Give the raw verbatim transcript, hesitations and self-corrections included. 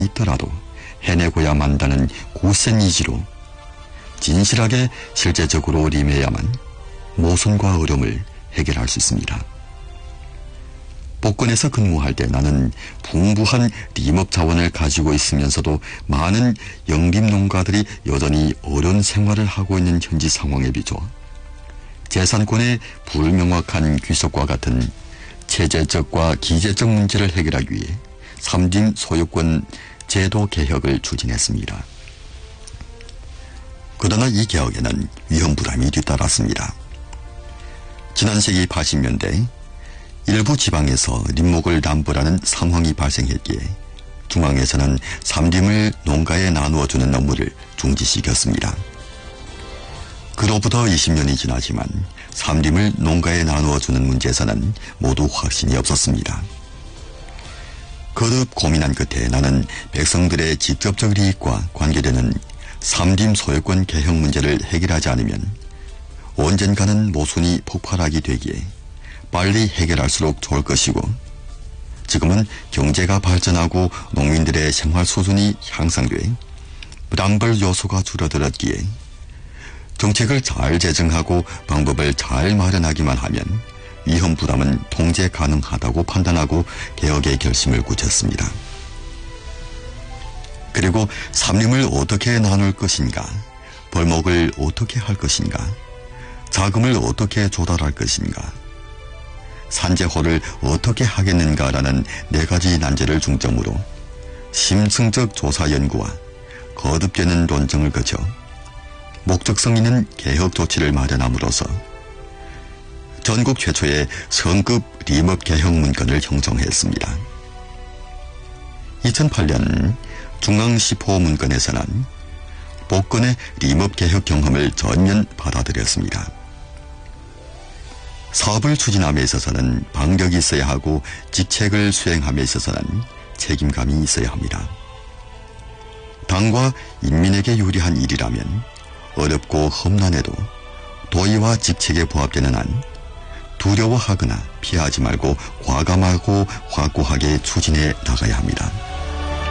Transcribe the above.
있더라도 해내고야 만다는 굳센 의지로 진실하게 실제적으로 임해야만 모순과 어려움을 해결할 수 있습니다. 복권에서 근무할 때 나는 풍부한 림업 자원을 가지고 있으면서도 많은 영림 농가들이 여전히 어려운 생활을 하고 있는 현지 상황에 비춰 재산권의 불명확한 귀속과 같은 체제적과 기재적 문제를 해결하기 위해 삼림 소유권 제도 개혁을 추진했습니다. 그러나 이 개혁에는 위험 부담이 뒤따랐습니다. 지난 세기 팔십 년대 일부 지방에서 림목을 남불하는 상황이 발생했기에 중앙에서는 삼림을 농가에 나누어주는 업무를 중지시켰습니다. 그로부터 이십 년이 지나지만 삼림을 농가에 나누어주는 문제에서는 모두 확신이 없었습니다. 거듭 고민한 끝에 나는 백성들의 직접적 이익과 관계되는 삼림 소유권 개혁 문제를 해결하지 않으면 언젠가는 모순이 폭발하게 되기에 빨리 해결할수록 좋을 것이고, 지금은 경제가 발전하고 농민들의 생활 수준이 향상돼 부담벌 요소가 줄어들었기에 정책을 잘 제정하고 방법을 잘 마련하기만 하면 위험 부담은 통제 가능하다고 판단하고 개혁의 결심을 굳혔습니다. 그리고 삼림을 어떻게 나눌 것인가, 벌목을 어떻게 할 것인가, 자금을 어떻게 조달할 것인가, 산재호를 어떻게 하겠는가라는 네 가지 난제를 중점으로 심층적 조사 연구와 거듭되는 논쟁을 거쳐 목적성 있는 개혁 조치를 마련함으로써 전국 최초의 성급 림업 개혁 문건을 형성했습니다. 이천팔 년 중앙시포 문건에서는 복권의 림업 개혁 경험을 전면 받아들였습니다. 사업을 추진함에 있어서는 방력이 있어야 하고 직책을 수행함에 있어서는 책임감이 있어야 합니다. 당과 인민에게 유리한 일이라면 어렵고 험난해도 도의와 직책에 부합되는 한 두려워하거나 피하지 말고 과감하고 확고하게 추진해 나가야 합니다.